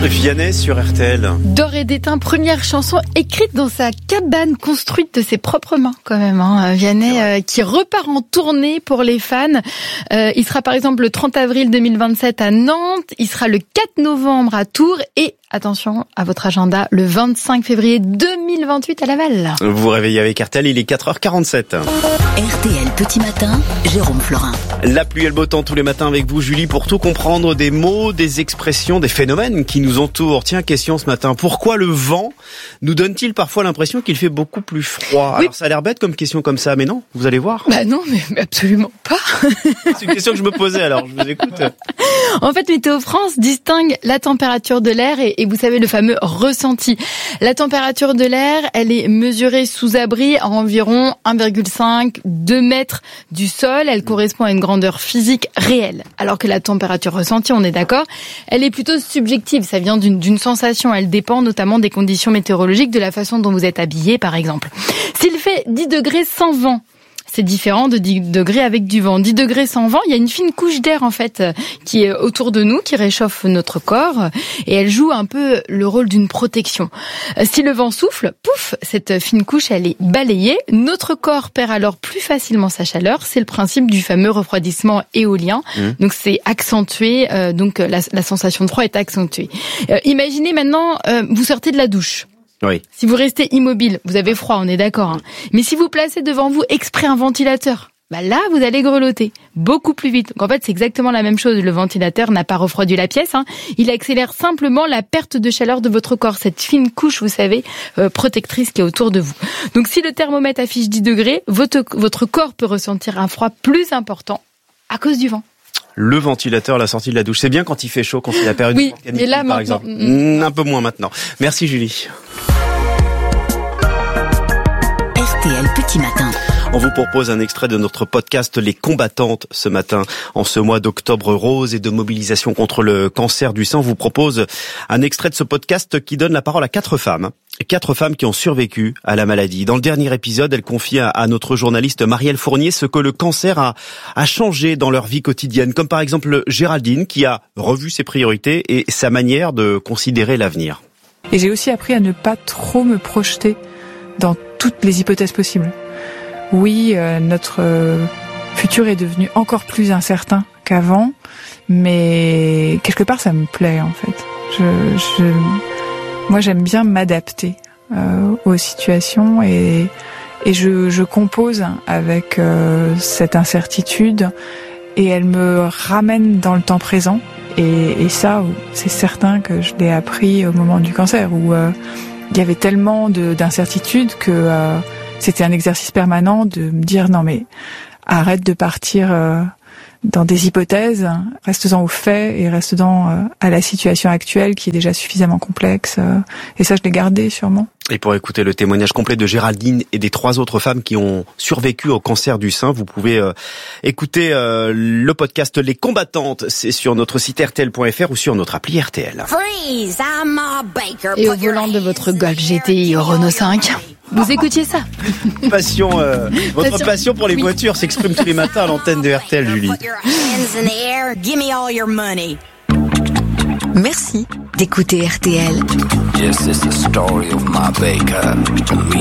Vianney sur RTL. D'or et d'étain, première chanson écrite dans sa cabane, construite de ses propres mains quand même. Vianney qui repart en tournée pour les fans. Il sera par exemple le 30 avril 2027 à Nantes. Il sera le 4 novembre à Tours et, attention à votre agenda, le 25 février 2028 à Laval. Vous vous réveillez avec RTL, il est 4h47. RTL Petit Matin, Jérôme Florin. La pluie et le beau temps tous les matins avec vous, Julie, pour tout comprendre des mots, des expressions, des phénomènes qui nous entourent. Tiens, question ce matin. Pourquoi le vent nous donne-t-il parfois l'impression qu'il fait beaucoup plus froid ? Oui. Alors ça a l'air bête comme question comme ça, mais non, vous allez voir. Bah non, mais absolument pas. C'est une question que je me posais, alors je vous écoute. En fait, Météo France distingue la température de l'air et vous savez, le fameux ressenti. La température de l'air, elle est mesurée sous abri à environ 1,5-2 mètres du sol. Elle correspond à une grandeur physique réelle. Alors que la température ressentie, on est d'accord, elle est plutôt subjective. Ça vient d'une sensation. Elle dépend notamment des conditions météorologiques, de la façon dont vous êtes habillé, par exemple. S'il fait 10 degrés sans vent, c'est différent de 10 degrés avec du vent. 10 degrés sans vent, il y a une fine couche d'air en fait qui est autour de nous, qui réchauffe notre corps et elle joue un peu le rôle d'une protection. Si le vent souffle, pouf, cette fine couche elle est balayée. Notre corps perd alors plus facilement sa chaleur. C'est le principe du fameux refroidissement éolien. Donc c'est accentué, donc la sensation de froid est accentuée. Imaginez maintenant, vous sortez de la douche. Oui. Si vous restez immobile, vous avez froid, on est d'accord. Mais si vous placez devant vous exprès un ventilateur, bah là, vous allez grelotter beaucoup plus vite. Donc en fait, c'est exactement la même chose. Le ventilateur n'a pas refroidi la pièce. Il accélère simplement la perte de chaleur de votre corps. Cette fine couche, vous savez, protectrice qui est autour de vous. Donc si le thermomètre affiche 10 degrés, votre corps peut ressentir un froid plus important à cause du vent. Le ventilateur à la sortie de la douche. C'est bien quand il fait chaud, quand c'est la période de canicule, mais là, par exemple. Un peu moins maintenant. Merci Julie. RTL Petit Matin. On vous propose un extrait de notre podcast Les Combattantes ce matin. En ce mois d'octobre rose et de mobilisation contre le cancer du sein, on vous propose un extrait de ce podcast qui donne la parole à 4 femmes. 4 femmes qui ont survécu à la maladie. Dans le dernier épisode, elle confie à notre journaliste Marielle Fournier ce que le cancer a changé dans leur vie quotidienne. Comme par exemple Géraldine qui a revu ses priorités et sa manière de considérer l'avenir. Et j'ai aussi appris à ne pas trop me projeter dans toutes les hypothèses possibles. Oui, notre futur est devenu encore plus incertain qu'avant, mais quelque part ça me plaît en fait. Moi j'aime bien m'adapter aux situations et je compose avec cette incertitude et elle me ramène dans le temps présent et ça c'est certain que je l'ai appris au moment du cancer où il y avait tellement d'incertitudes que c'était un exercice permanent de me dire non mais arrête de partir dans des hypothèses, reste-en aux faits et reste-en à la situation actuelle qui est déjà suffisamment complexe. Et ça, je l'ai gardé sûrement. Et pour écouter le témoignage complet de Géraldine et des 3 autres femmes qui ont survécu au cancer du sein, vous pouvez écouter le podcast Les Combattantes. C'est sur notre site rtl.fr ou sur notre appli RTL. Freeze, I'm a baker. Et au volant de votre Golf GTI au Renault 5, vous écoutiez ça. Votre passion pour les voitures s'exprime tous les matins à l'antenne de RTL, Julie. Merci d'écouter RTL. This is the story of my baker.